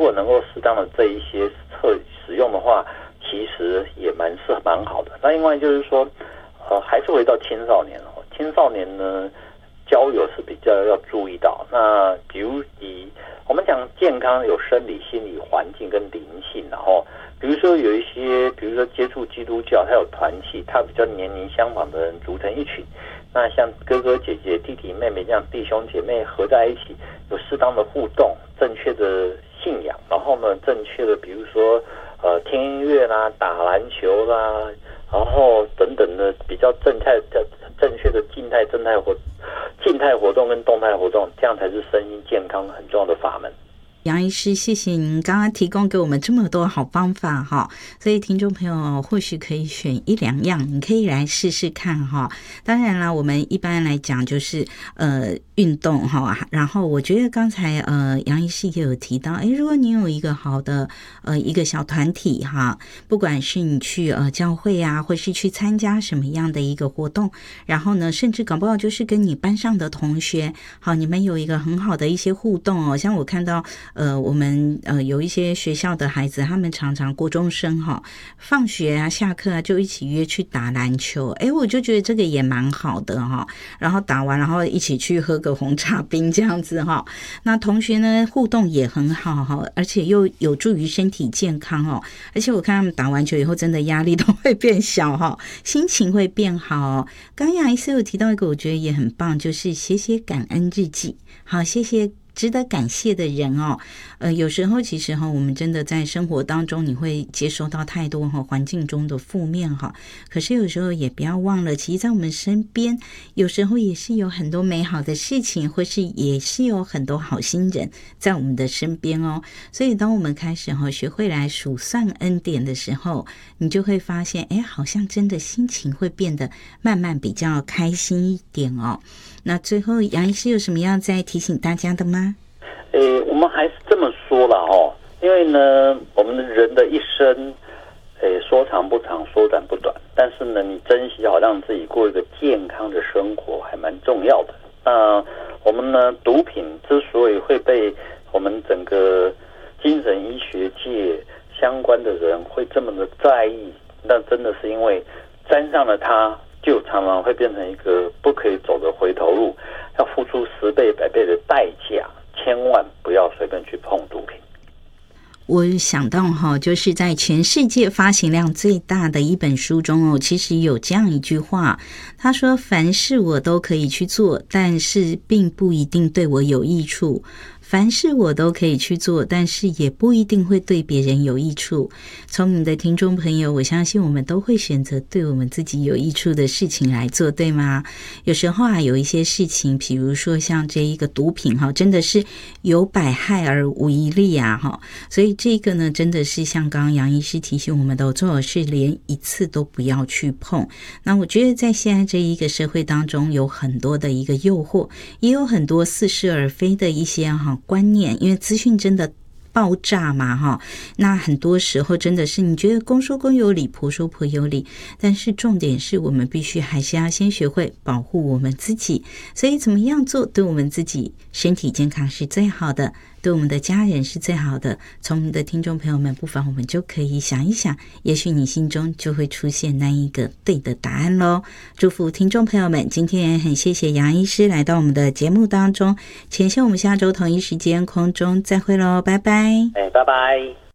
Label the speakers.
Speaker 1: 果能够适当的这一些使用的话，其实也蛮好的。那另外就是说，还是回到青少年哦，青少年呢，交友是比较要注意到。那比如我们讲健康有生理、心理、环境跟灵性，然后比如说有一些，比如说接触基督教，它有团契，它比较年龄相仿的人组成一群。那像哥哥姐姐、弟弟妹妹这样弟兄姐妹合在一起，有适当的互动，正确的信仰，然后呢，正确的比如说听音乐啦、打篮球啦，然后等等的比较正确的静态活动跟动态活动，这样才是身心健康很重要的法门。
Speaker 2: 杨医师，谢谢您刚刚提供给我们这么多好方法哈，所以听众朋友或许可以选一两样，你可以来试试看哈。当然啦，我们一般来讲就是运动哈，然后我觉得刚才杨医师也有提到，如果你有一个好的一个小团体哈，不管是你去教会啊，或是去参加什么样的一个活动，然后呢，甚至搞不好就是跟你班上的同学，好，你们有一个很好的一些互动哦，像我看到我们有一些学校的孩子，他们常常国中生哈，放学啊、下课啊，就一起约去打篮球。我就觉得这个也蛮好的哈。然后打完，然后一起去喝个红茶冰这样子哈。那同学呢互动也很好哈，而且又有助于身体健康哦。而且我看他们打完球以后，真的压力都会变小哈，心情会变好哦。刚杨医师有提到一个，我觉得也很棒，就是写写感恩日记。好，谢谢值得感谢的人哦。有时候其实我们真的在生活当中，你会接收到太多环境中的负面哈。可是有时候也不要忘了，其实在我们身边，有时候也是有很多美好的事情，或是也是有很多好心人在我们的身边哦。所以当我们开始学会来数算恩典的时候，你就会发现，好像真的心情会变得慢慢比较开心一点哦。那最后杨医师有什么要再提醒大家的吗？
Speaker 1: 我们还是这么说了哦，因为呢，我们的人的一生，说长不长，说短不短，但是呢，你珍惜好让自己过一个健康的生活，还蛮重要的。那我们呢，毒品之所以会被我们整个精神医学界相关的人会这么的在意，那真的是因为沾上了它，就常常会变成一个不可以走的回头路，要付出10倍、100倍的代价。千万不要随便去碰毒品。
Speaker 2: 我想到就是在全世界发行量最大的一本书中其实有这样一句话，他说：凡事我都可以去做，但是并不一定对我有益处。凡事我都可以去做，但是也不一定会对别人有益处。聪明的听众朋友，我相信我们都会选择对我们自己有益处的事情来做，对吗？有时候有一些事情，比如说像这一个毒品真的是有百害而无一利啊。所以这个呢，真的是像刚刚杨医师提醒我们的，最好是连一次都不要去碰。那我觉得在现在这一个社会当中，有很多的一个诱惑，也有很多似是而非的一些观念，因为资讯真的爆炸嘛那很多时候真的是你觉得公说公有理，婆说婆有理，但是重点是我们必须还是要先学会保护我们自己。所以怎么样做对我们自己身体健康是最好的，对我们的家人是最好的。聪明的听众朋友们，不妨我们就可以想一想，也许你心中就会出现那一个对的答案咯。祝福听众朋友们，今天也很谢谢杨医师来到我们的节目当中，前线我们下周同一时间空中再会咯，拜拜。
Speaker 1: 拜拜。